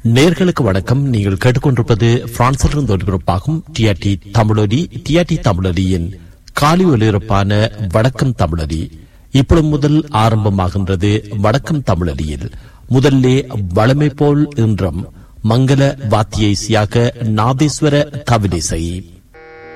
நேர்களுக்கு வணக்கம். நீங்கள் கேட்டுக்கொண்டிருப்பது பிரான்சிலிருந்து ஒலிபரப்பாகும் டிஆர்டி தமிழொலி. டிஆர்டி தமிழொலியின் காலை ஒலிபரப்பான வணக்கம் தமிழொலி இப்பொழுது முதல் ஆரம்பமாகின்றது. வணக்கம் தமிழொலியில் முதல்லே வளமை போல் இன்றும் மங்கள வாத்திய இசையாக நாதேஸ்வர தவிலிசை.